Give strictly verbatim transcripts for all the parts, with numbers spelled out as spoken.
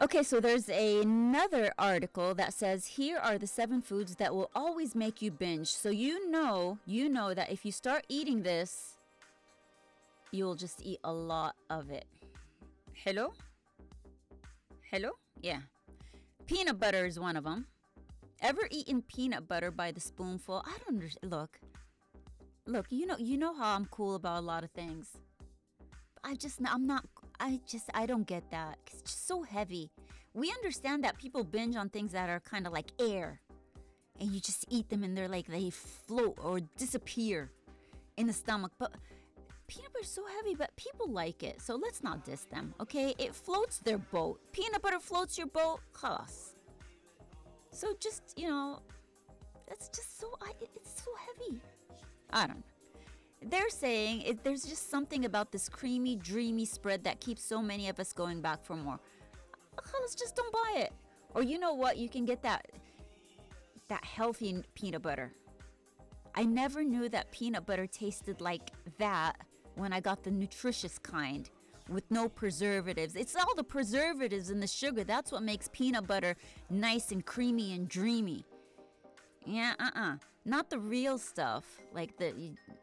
Okay, so there's another article that says here are the seven foods that will always make you binge. So you know, you know that if you start eating this, you'll just eat a lot of it. Hello? Hello? Yeah. Peanut butter is one of them. Ever eaten peanut butter by the spoonful? I don't understand. Look. Look, you know, you know how I'm cool about a lot of things. I just, I'm not, I just, I don't get that. It's just so heavy. We understand that people binge on things that are kind of like air. And you just eat them and they're like, they float or disappear in the stomach. But peanut butter is so heavy, but people like it. So let's not diss them, okay? It floats their boat. Peanut butter floats your boat. Khalas. So just, you know, that's just so, I, it's so heavy. I don't know. They're saying it, there's just something about this creamy, dreamy spread that keeps so many of us going back for more. Let's just don't buy it. Or you know what? You can get that that healthy peanut butter. I never knew that peanut butter tasted like that when I got the nutritious kind with no preservatives. It's all the preservatives and the sugar. That's what makes peanut butter nice and creamy and dreamy. Yeah, uh-uh. Not the real stuff. Like the...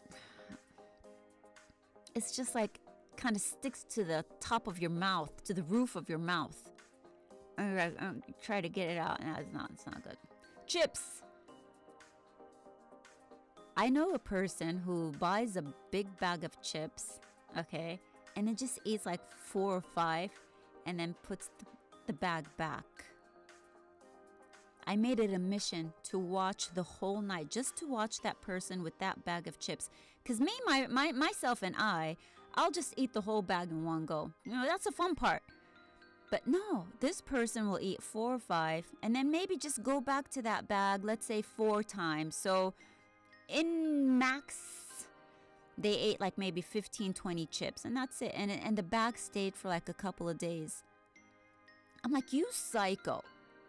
It's just like kind of sticks to the top of your mouth, to the roof of your mouth. I, I, I try to get it out. No, it's not. It's not good. Chips. I know a person who buys a big bag of chips, okay, and it just eats like four or five, and then puts the, the bag back. I made it a mission to watch the whole night, just to watch that person with that bag of chips. Because me, my, my, myself and I, I'll just eat the whole bag in one go. You know, that's the fun part. But no, this person will eat four or five and then maybe just go back to that bag, let's say four times. So in max, they ate like maybe fifteen, twenty chips and that's it. And, and the bag stayed for like a couple of days. I'm like, you psycho.